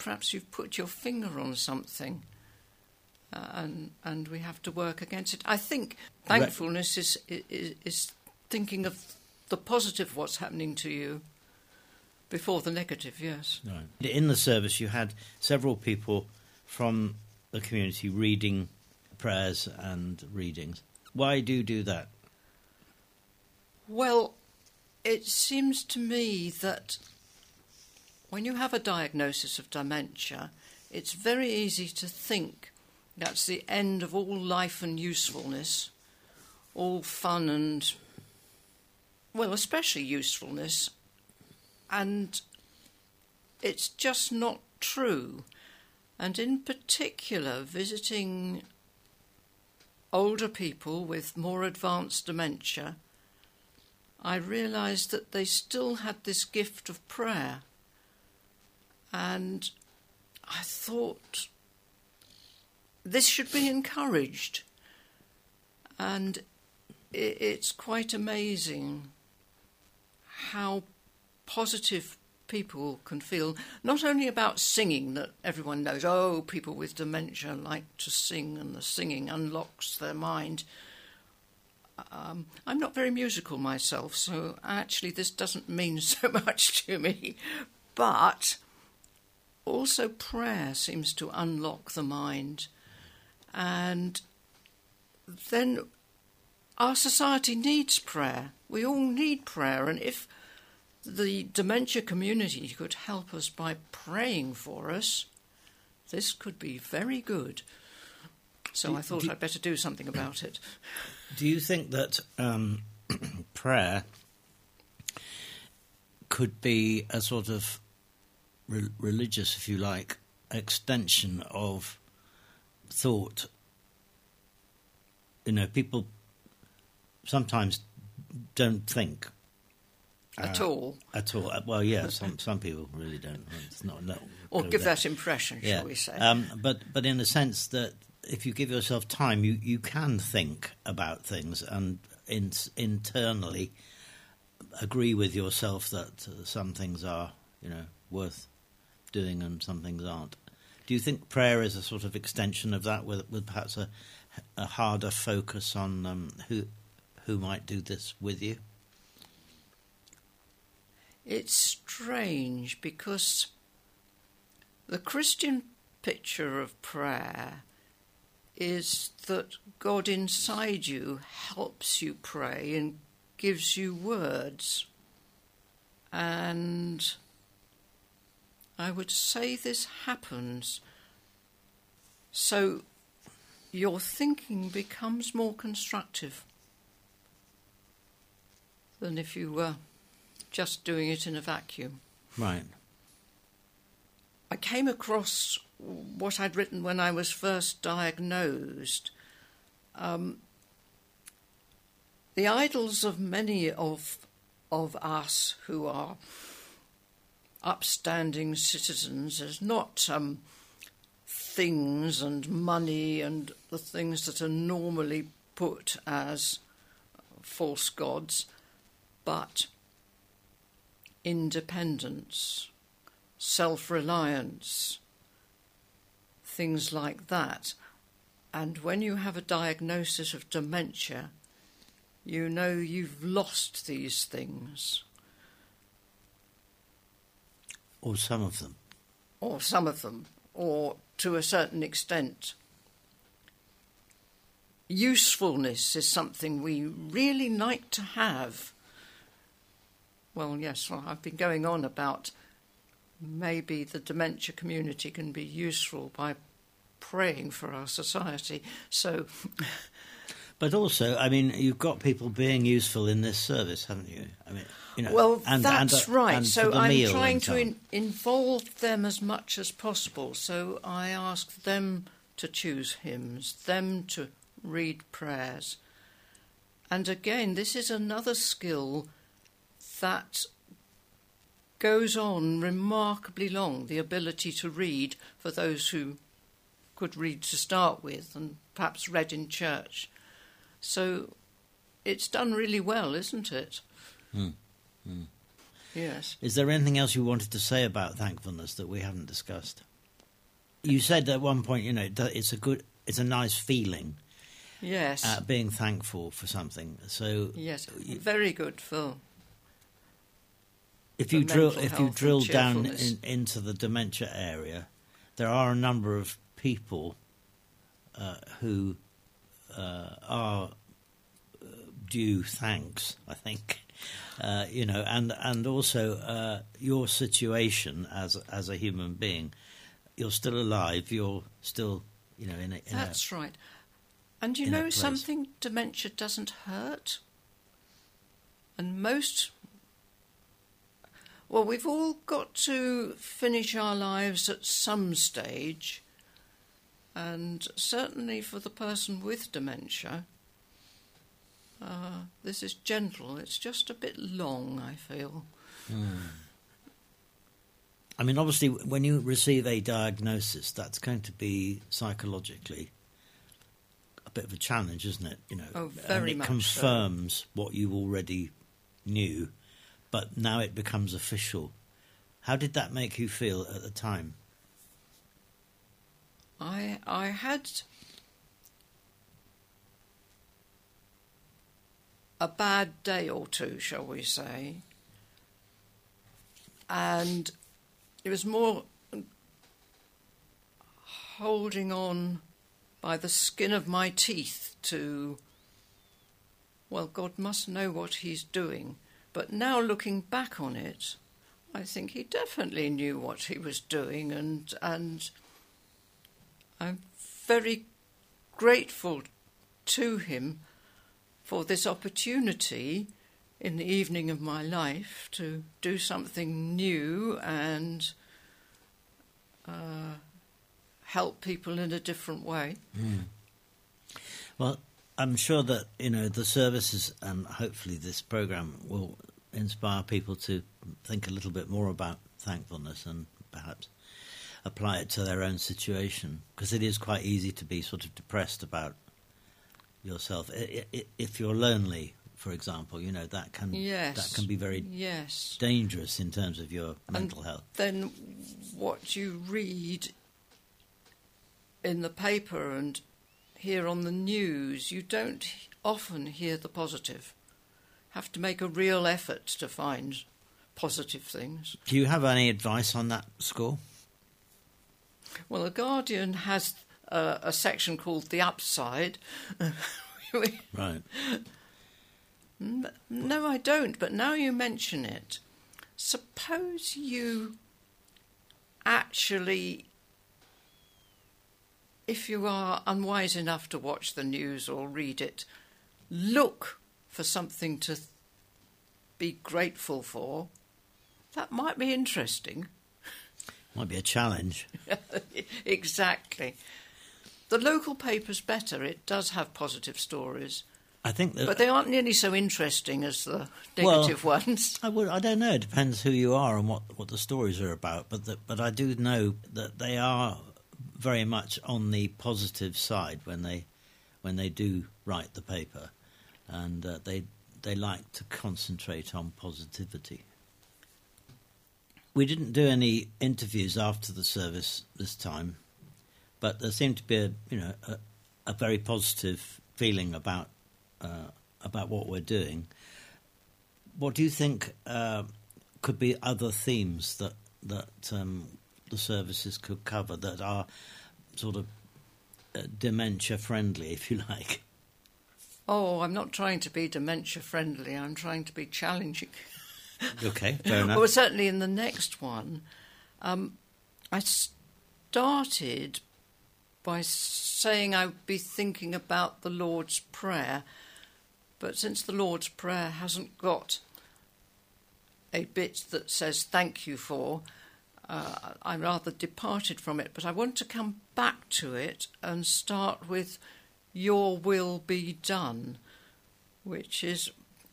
perhaps you've put your finger on something, and we have to work against it. I think thankfulness is thinking of the positive of what's happening to you before the negative, yes. Right. In the service, you had several people from the community reading prayers and readings. Why do you do that? Well, it seems to me that when you have a diagnosis of dementia, it's very easy to think that's the end of all life and usefulness, all fun and, well, especially usefulness, and it's just not true. And in particular, visiting older people with more advanced dementia, I realised that they still had this gift of prayer. And I thought this should be encouraged. And it's quite amazing how positive people can feel, not only about singing, that everyone knows, oh, people with dementia like to sing and the singing unlocks their mind. I'm not very musical myself, so actually this doesn't mean so much to me, but also prayer seems to unlock the mind. And then our society needs prayer. We all need prayer, and if the dementia community could help us by praying for us, this could be very good. So I thought I'd better do something about it. Do you think that prayer could be a sort of religious, if you like, extension of thought? You know, people sometimes don't think. At all? At all. Well, yeah, some people really don't. It's not or give that impression, shall we say. But in a sense that if you give yourself time, you can think about things and internally agree with yourself that some things are, worth doing and some things aren't. Do you think prayer is a sort of extension of that, with perhaps a harder focus on who might do this with you? It's strange because the Christian picture of prayer is that God inside you helps you pray and gives you words. And I would say this happens so your thinking becomes more constructive than if you were just doing it in a vacuum. Right. I came across what I'd written when I was first diagnosed. The idols of many of us who are upstanding citizens is not things and money and the things that are normally put as false gods, but independence, self-reliance, things like that. And when you have a diagnosis of dementia, you know you've lost these things. Or some of them. Or some of them, or to a certain extent. Usefulness is something we really like to have. Well, yes, I've been going on about maybe the dementia community can be useful by praying for our society. So, but also, I mean, you've got people being useful in this service, haven't you? I mean, well, that's right. And so I'm trying to involve them as much as possible. So I ask them to choose hymns, them to read prayers. And again, this is another skill that goes on remarkably long, the ability to read for those who could read to start with and perhaps read in church. So it's done really well, isn't it? Yes. Is there anything else you wanted to say about thankfulness that we haven't discussed? You said at one point, it's a nice feeling. Yes. Being thankful for something. So yes, very good for. If you drill down into the dementia area, there are a number of people who are due thanks, I think. And also your situation as a human being. You're still alive. You're still, That's right. And you know something? Dementia doesn't hurt. And we've all got to finish our lives at some stage. And certainly for the person with dementia, this is gentle. It's just a bit long, I feel. I mean, obviously, when you receive a diagnosis, that's going to be psychologically a bit of a challenge, isn't it? Very much. It confirms what you already knew, but now it becomes official. How did that make you feel at the time? I had a bad day or two, shall we say, and it was more holding on by the skin of my teeth to, well, God must know what he's doing. But now looking back on it, I think he definitely knew what he was doing, and I'm very grateful to him for this opportunity in the evening of my life to do something new and help people in a different way. Well, I'm sure that the services and hopefully this programme will inspire people to think a little bit more about thankfulness and perhaps apply it to their own situation, because it is quite easy to be sort of depressed about yourself. If you're lonely, for example, that can be very dangerous in terms of your mental health. Then what you read in the paper and hear on the news, you don't often hear the positive. Have to make a real effort to find positive things. Do you have any advice on that score? Well, The Guardian has a section called The Upside. Right. No, I don't, but now you mention it, suppose you actually, if you are unwise enough to watch the news or read it, look for something to be grateful for. That might be interesting. Might be a challenge. Exactly. The local paper's better. It does have positive stories. I think that, but they aren't nearly so interesting as the negative ones. I don't know. It depends who you are and what the stories are about. But I do know that they are very much on the positive side when they do write the paper, and they like to concentrate on positivity. We didn't do any interviews after the service this time, but there seemed to be a very positive feeling about what we're doing. What do you think could be other themes that the services could cover that are sort of dementia friendly, if you like? Oh, I'm not trying to be dementia friendly. I'm trying to be challenging. Okay, fair enough. Well, certainly in the next one, I started by saying I'd be thinking about the Lord's Prayer, but since the Lord's Prayer hasn't got a bit that says thank you for, I rather departed from it. But I want to come back to it and start with your will be done, which is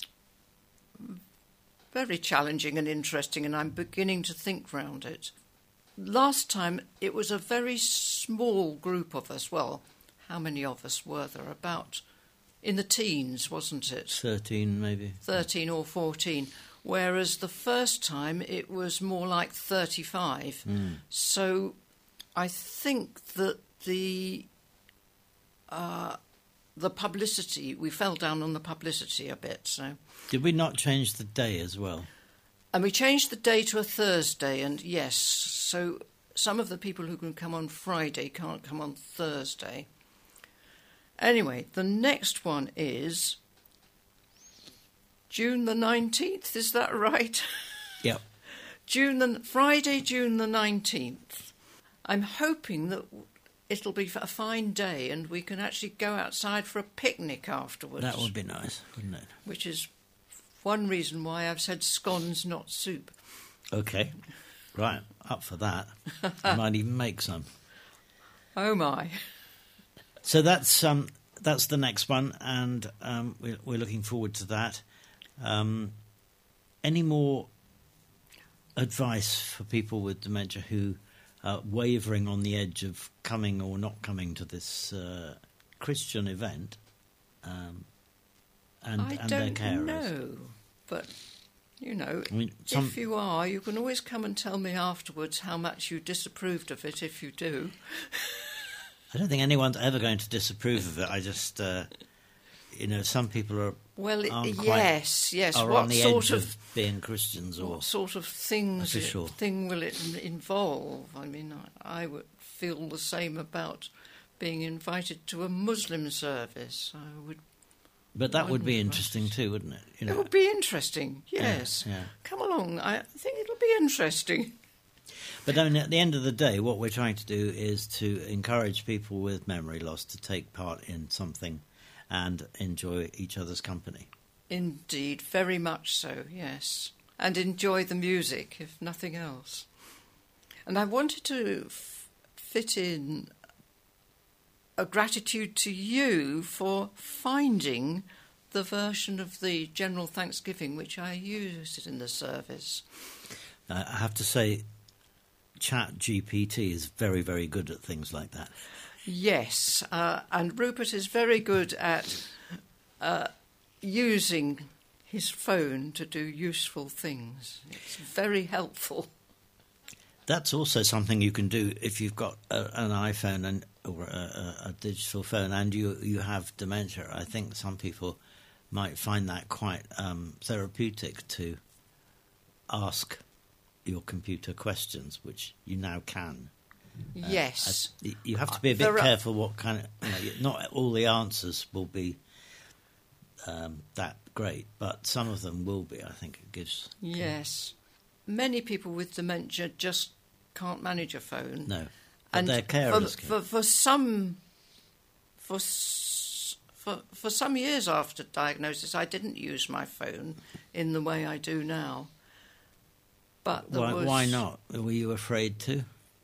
very challenging and interesting, and I'm beginning to think round it. Last time it was a very small group of us. Well, how many of us were there? About in the teens, wasn't it? 13 maybe. 13 or 14. Whereas the first time it was more like 35. So I think that the publicity, we fell down on the publicity a bit. So did we not change the day as well? And we changed the day to a Thursday, and yes, so some of the people who can come on Friday can't come on Thursday. Anyway, the next one is June the 19th, is that right? Yep. Friday, June the 19th. I'm hoping that it'll be a fine day and we can actually go outside for a picnic afterwards. That would be nice, wouldn't it? Which is one reason why I've said scones, not soup. Okay. Right, up for that. I might even make some. Oh, my. So that's the next one, and we're looking forward to that. Any more advice for people with dementia who are wavering on the edge of coming or not coming to this Christian event, and their carers? I don't know, but you know, if you are, you can always come and tell me afterwards how much you disapproved of it. If you do. I don't think anyone's ever going to disapprove of it. I just, some people are. Well, yes. Are what on the edge of being Christians, or what sort of thing will it involve? I mean, I would feel the same about being invited to a Muslim service. I would. But that would be interesting too, wouldn't it? It would be interesting. Yes. Yeah. Come along. I think it'll be interesting. But I mean, at the end of the day, what we're trying to do is to encourage people with memory loss to take part in something and enjoy each other's company. Indeed, very much so, yes. And enjoy the music, if nothing else. And I wanted to fit in a gratitude to you for finding the version of the General Thanksgiving which I used in the service. I have to say, ChatGPT is very, very good at things like that. Yes, and Rupert is very good at using his phone to do useful things. It's very helpful. That's also something you can do if you've got an iPhone or a digital phone and you have dementia. I think some people might find that quite therapeutic to ask your computer questions, which you now can. Yes. You have to be a bit careful what kind of... not all the answers will be that great, but some of them will be, I think it gives... Yes. Many people with dementia just can't manage a phone. No, but their carers can. For some years after diagnosis, I didn't use my phone in the way I do now. But why not? Were you afraid to?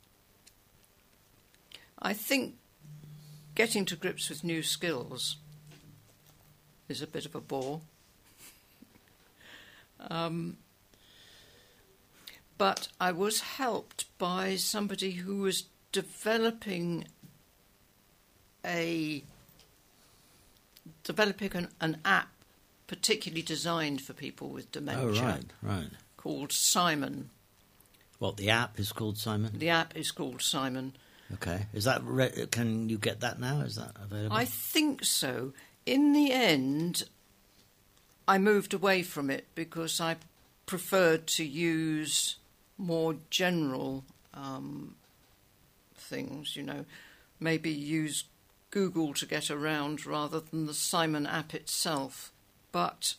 I think getting to grips with new skills is a bit of a bore. But I was helped by somebody who was developing an app particularly designed for people with dementia. Oh, right. Called Simon. What, the app is called Simon? The app is called Simon. Okay. Is that can you get that now? Is that available? I think so. In the end, I moved away from it because I preferred to use more general things, maybe use Google to get around rather than the Simon app itself. But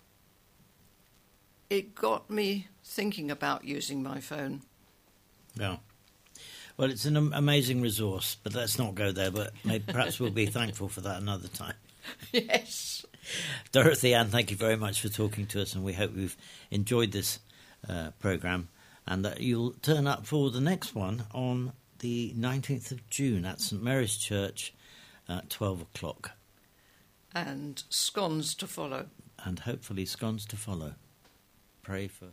it got me thinking about using my phone. Yeah. Well, it's an amazing resource, but let's not go there. But perhaps we'll be thankful for that another time. Yes. Dorothy Ann, thank you very much for talking to us, and we hope you've enjoyed this programme and that you'll turn up for the next one on the 19th of June at St Mary's Church at 12 o'clock. And scones to follow. And hopefully scones to follow. Pray for...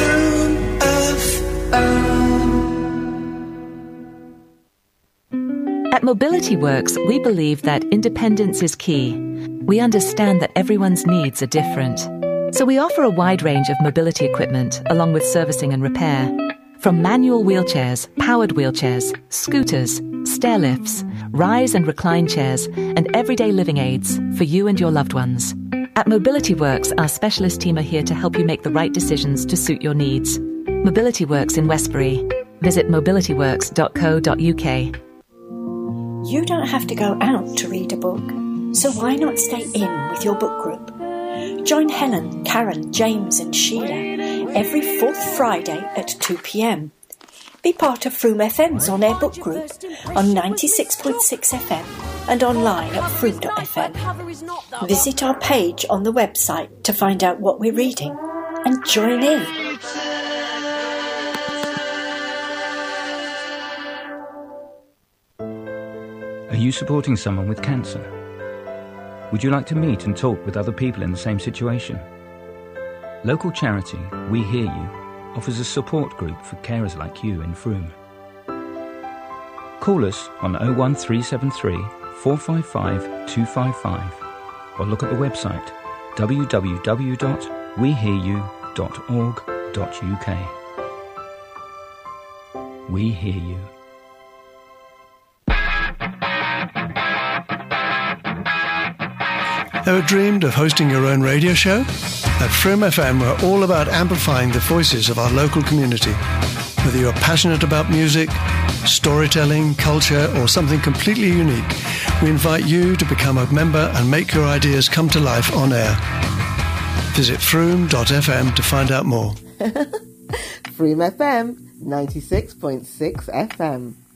At Mobility Works, we believe that independence is key. We understand that everyone's needs are different. So we offer a wide range of mobility equipment, along with servicing and repair. From manual wheelchairs, powered wheelchairs, scooters, stair lifts, rise and recline chairs, and everyday living aids for you and your loved ones. At Mobility Works, our specialist team are here to help you make the right decisions to suit your needs. Mobility Works in Westbury. Visit mobilityworks.co.uk. You don't have to go out to read a book, so why not stay in with your book group? Join Helen, Karen, James and Sheila every fourth Friday at 2 p.m. Be part of Froome FM's on-air book group on 96.6 FM and online at froome.fm. Visit our page on the website to find out what we're reading and join in. Are you supporting someone with cancer? Would you like to meet and talk with other people in the same situation? Local charity We Hear You offers a support group for carers like you in Froome. Call us on 01373 455 255 or look at the website www.wehearyou.org.uk. We Hear You. Ever dreamed of hosting your own radio show? At Froome FM, we're all about amplifying the voices of our local community. Whether you're passionate about music, storytelling, culture, or something completely unique, we invite you to become a member and make your ideas come to life on air. Visit froome.fm to find out more. Froome FM, 96.6 FM.